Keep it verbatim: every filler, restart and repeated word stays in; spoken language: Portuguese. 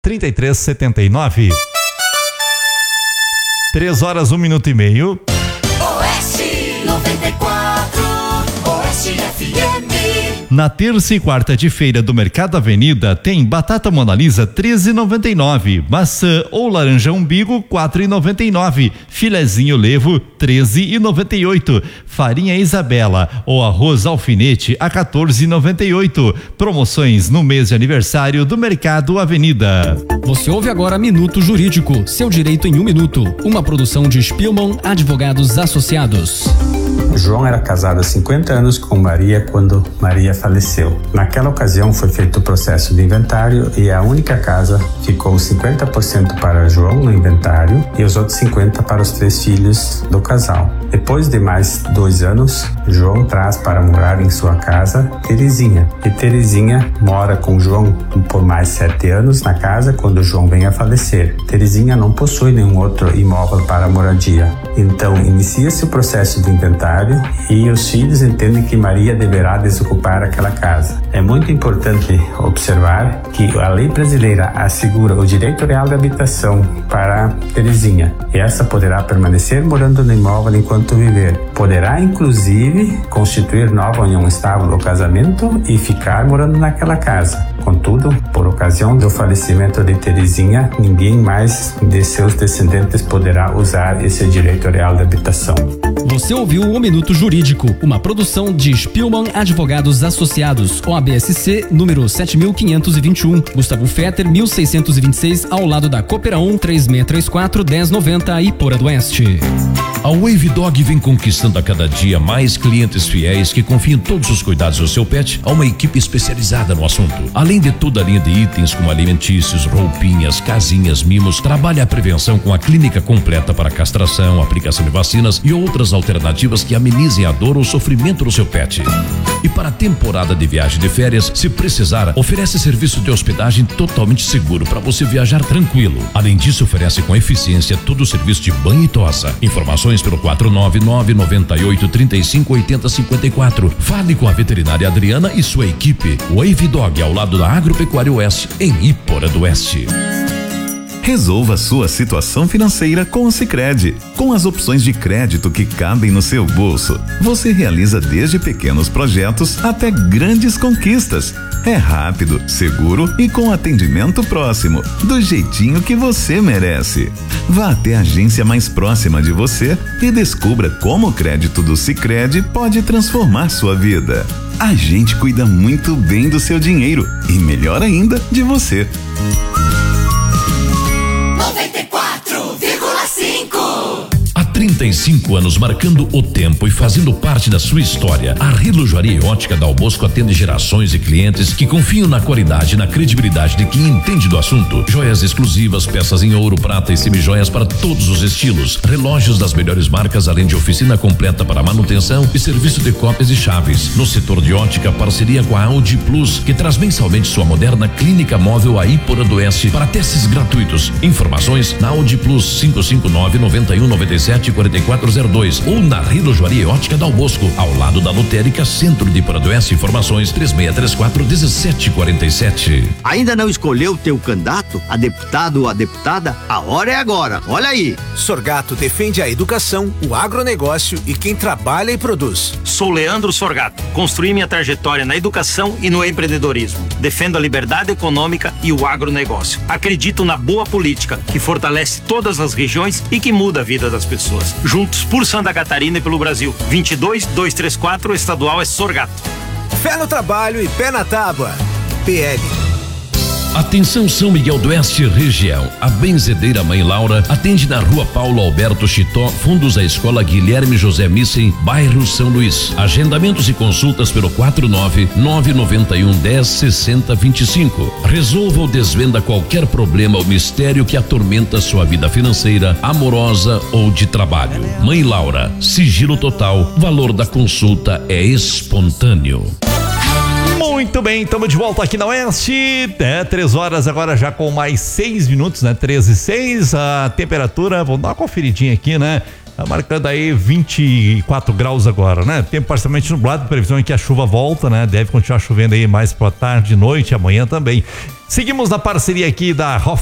trinta e três setenta e nove. Três horas, um minuto e meio. Oeste noventa e quatro, Oeste F M. Na terça e quarta de feira do Mercado Avenida tem batata Mona Lisa treze e noventa e nove, maçã ou laranja umbigo quatro e noventa e nove, filezinho levo treze e noventa e oito, farinha Isabela ou arroz alfinete a quatorze e noventa e oito. Promoções no mês de aniversário do Mercado Avenida. Você ouve agora Minuto Jurídico, seu direito em um minuto. Uma produção de Spielman Advogados Associados. João era casado há cinquenta anos com Maria quando Maria faleceu. Naquela ocasião foi feito o processo de inventário e a única casa ficou cinquenta por cento para João no inventário e os outros cinquenta por cento para os três filhos do casal. Depois de mais dois anos, João traz para morar em sua casa Terezinha. E Terezinha mora com João por mais sete anos na casa quando João vem a falecer. Terezinha não possui nenhum outro imóvel para moradia. Então, inicia-se o processo de inventário e os filhos entendem que Maria deverá desocupar aquela casa. É muito importante observar que a lei brasileira assegura o direito real de habitação para Terezinha e essa poderá permanecer morando no imóvel enquanto viver. Poderá, inclusive, constituir nova união estável ou casamento e ficar morando naquela casa. Contudo, por ocasião do falecimento de Terezinha, ninguém mais de seus descendentes poderá usar esse direito real de habitação. Você ouviu o Minuto Jurídico, uma produção de Spielman Advogados Associados, O A B S C, número sete mil quinhentos e vinte e um, Gustavo Fetter, mil seiscentos e vinte e seis, ao lado da Coopera um, três seis três quatro, um zero nove zero, Ipora do Oeste. A Wave Dog vem conquistando a cada dia mais clientes fiéis que confiam todos os cuidados do seu pet a uma equipe especializada no assunto. Além de toda a linha de itens como alimentícios, roupinhas, casinhas, mimos, trabalha a prevenção com a clínica completa para castração, aplicação de vacinas e outras alternativas que amenizem a dor ou sofrimento do seu pet. E para a temporada de viagem de férias, se precisar, oferece serviço de hospedagem totalmente seguro para você viajar tranquilo. Além disso, oferece com eficiência todo o serviço de banho e tosa. Informações pelo quatro nove nove, nove oito, três cinco, oito zero cinco quatro. Fale com a veterinária Adriana e sua equipe. Wave Dog, ao lado da Agropecuária Oeste, em Ipora do Oeste. Resolva sua situação financeira com o Sicredi. Com as opções de crédito que cabem no seu bolso, você realiza desde pequenos projetos até grandes conquistas. É rápido, seguro e com atendimento próximo, do jeitinho que você merece. Vá até a agência mais próxima de você e descubra como o crédito do Sicredi pode transformar sua vida. A gente cuida muito bem do seu dinheiro e, melhor ainda, de você. noventa e quatro vírgula cinco. Há trinta e cinco anos marcando o tempo e fazendo parte da sua história, a Relojoaria e Ótica Dal Bosco atende gerações de clientes que confiam na qualidade e na credibilidade de quem entende do assunto. Joias exclusivas, peças em ouro, prata e semijoias para todos os estilos, relógios das melhores marcas, além de oficina completa para manutenção e serviço de cópias e chaves. No setor de ótica, parceria com a Audi Plus, que traz mensalmente sua moderna clínica móvel a Ipora do Oeste para testes gratuitos. Informações na Audi Plus cinco cinco nove, nove um, nove sete, quatro quatro zero dois ou na Relojoaria e Ótica Dal Bosco, ao lado da Lotérica Centro de Ipora do Oeste. Informações três seis três quatro, um sete quatro sete. Ainda não escolheu teu candidato a deputado ou a deputada? A hora é agora, olha aí. Sorgato defende a educação, o agronegócio e quem trabalha e produz. Sou Leandro Sorgato, construí minha trajetória na educação e no empreendedorismo. Defendo a liberdade econômica e o agronegócio. Acredito na boa política, que fortalece todas as regiões e que muda a vida das pessoas. Juntos por Santa Catarina e pelo Brasil. vinte e dois, duzentos e trinta e quatro, estadual é Sorgato. Fé no trabalho e pé na tábua. P L. Atenção São Miguel do Oeste região. A Benzedeira Mãe Laura atende na Rua Paulo Alberto Chitó, fundos à Escola Guilherme José Missen, bairro São Luís. Agendamentos e consultas pelo quatro nove nove nove um, um zero, seis zero dois cinco. Resolva ou desvenda qualquer problema ou mistério que atormenta sua vida financeira, amorosa ou de trabalho. Mãe Laura, sigilo total, valor da consulta é espontâneo. Muito bem, estamos de volta aqui na Oeste, é, três horas agora já com mais seis minutos, né, treze e seis, a temperatura, vamos dar uma conferidinha aqui, né, tá marcando aí vinte e quatro graus agora, né, tempo parcialmente nublado, previsão é que a chuva volta, né, deve continuar chovendo aí mais pra tarde, noite, amanhã também. Seguimos na parceria aqui da Hoff